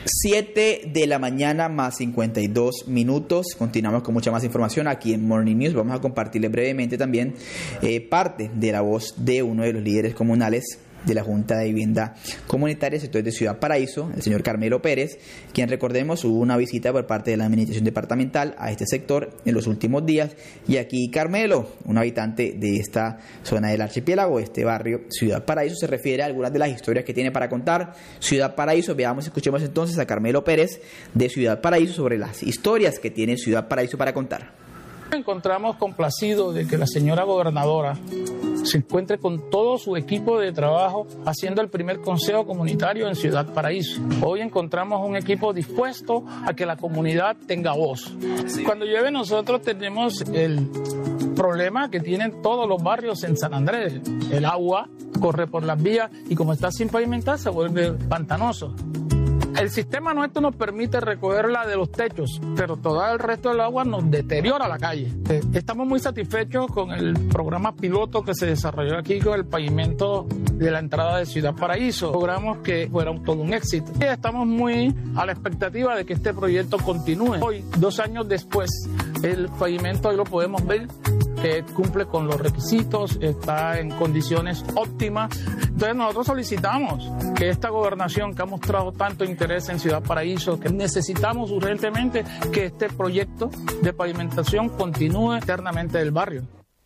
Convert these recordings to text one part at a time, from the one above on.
7 de la mañana más 52 minutos. Continuamos con mucha más información aquí en Morning News. Vamos a compartirles brevemente también parte de la voz de uno de los líderes comunales de la Junta de Vivienda Comunitaria, sector de Ciudad Paraíso, el señor Carmelo Pérez, quien, recordemos, hubo una visita por parte de la administración departamental a este sector en los últimos días. Y aquí Carmelo, un habitante de esta zona del archipiélago, este barrio Ciudad Paraíso, se refiere a algunas de las historias que tiene para contar Ciudad Paraíso. Veamos, escuchemos entonces a Carmelo Pérez de Ciudad Paraíso sobre las historias que tiene Ciudad Paraíso para contar. Encontramos complacido de que la señora gobernadora se encuentre con todo su equipo de trabajo haciendo el primer consejo comunitario en Ciudad Paraíso. Hoy encontramos un equipo dispuesto a que la comunidad tenga voz. Cuando llueve, nosotros tenemos el problema que tienen todos los barrios en San Andrés. El agua corre por las vías y como está sin pavimentar se vuelve pantanoso. El sistema nuestro nos permite recogerla de los techos, pero todo el resto del agua nos deteriora la calle. Estamos muy satisfechos con el programa piloto que se desarrolló aquí con el pavimento de la entrada de Ciudad Paraíso. Logramos que fuera todo un éxito. Y estamos muy a la expectativa de que este proyecto continúe. Hoy, 2 años después, el pavimento hoy lo podemos ver que cumple con los requisitos, está en condiciones óptimas. Entonces nosotros solicitamos que esta gobernación que ha mostrado tanto interés en Ciudad Paraíso, que necesitamos urgentemente que este proyecto de pavimentación continúe eternamente del barrio.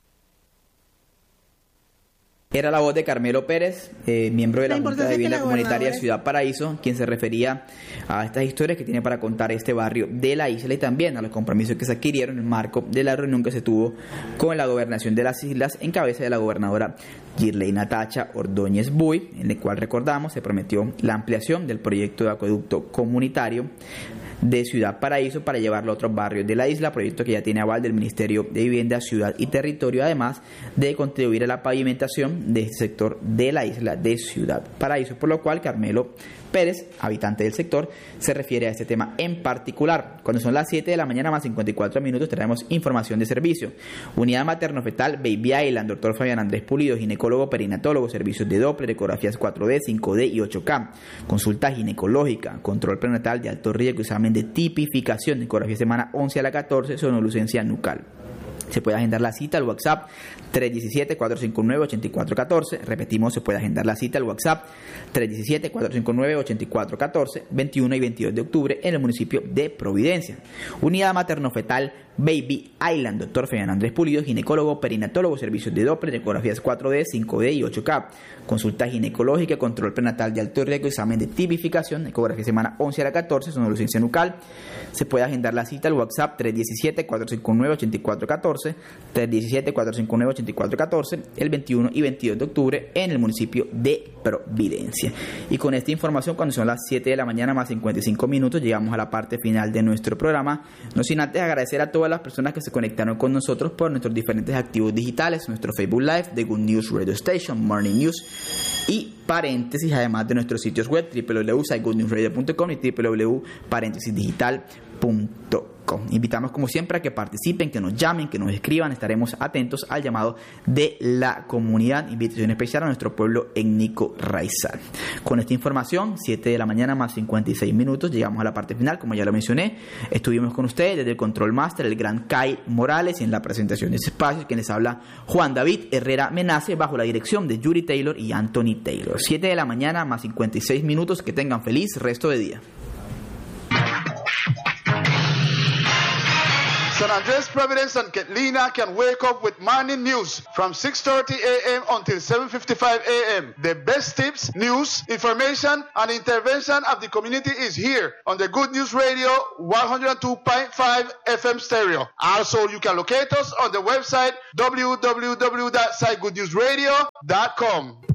Era la voz de Carmelo Pérez, miembro de la Junta de Vivienda Comunitaria Ciudad Paraíso, quien se refería a estas historias que tiene para contar este barrio de la isla y también a los compromisos que se adquirieron en el marco de la reunión que se tuvo con la gobernación de las islas en cabeza de la gobernadora Girley Natacha Ordóñez Buy, en el cual, recordamos, se prometió la ampliación del proyecto de acueducto comunitario de Ciudad Paraíso para llevarlo a otros barrios de la isla, proyecto que ya tiene aval del Ministerio de Vivienda, Ciudad y Territorio, además de contribuir a la pavimentación de este sector de la isla de Ciudad Paraíso, por lo cual Carmelo Pérez, habitante del sector, se refiere a este tema en particular. Cuando son las 7 de la mañana más 54 minutos, traemos información de servicio. Unidad materno-fetal Baby Island, doctor Fabián Andrés Pulido, ginecólogo perinatólogo, servicios de Doppler, ecografías 4D, 5D y 8K, consulta ginecológica, control prenatal de alto riesgo, examen de tipificación, ecografía semana 11 a la 14, sonolucencia nucal. Se puede agendar la cita al WhatsApp 317-459-8414. Repetimos, se puede agendar la cita al WhatsApp 317-459-8414, 21 y 22 de octubre en el municipio de Providencia. Unidad materno-fetal Baby Island, doctor Fabián Andrés Pulido, ginecólogo, perinatólogo, servicios de Doppler, ecografías 4D, 5D y 8K, consulta ginecológica, control prenatal de alto riesgo, examen de tipificación, ecografía semana 11 a la 14, sonolucencia nucal. Se puede agendar la cita al WhatsApp 317-459-8414, 317-459-8414, el 21 y 22 de octubre en el municipio de Providencia. Y con esta información, cuando son las 7 de la mañana más 55 minutos, llegamos a la parte final de nuestro programa, no sin antes agradecer a todas las personas que se conectaron con nosotros por nuestros diferentes activos digitales, nuestro Facebook Live de Good News Radio Station, Morning News y paréntesis, además de nuestros sitios web www.goodnewsradio.com y www.parentesisdigital.com. Invitamos como siempre a que participen, que nos llamen, que nos escriban. Estaremos atentos al llamado de la comunidad. Invitación especial a nuestro pueblo étnico raizal. Con esta información, 7 de la mañana más 56 minutos, llegamos a la parte final. Como ya lo mencioné, estuvimos con ustedes desde el Control Master, el gran Kai Morales, y en la presentación de este espacio, quien les habla, Juan David Herrera Menace, bajo la dirección de Yuri Taylor y Anthony Taylor. 7 de la mañana más 56 minutos. Que tengan feliz resto de día. San Andres, Providence, and Ketlina can wake up with morning news from 6:30 a.m. until 7:55 a.m. The best tips, news, information, and intervention of the community is here on the Good News Radio 102.5 FM stereo. Also, you can locate us on the website www.sitegoodnewsradio.com.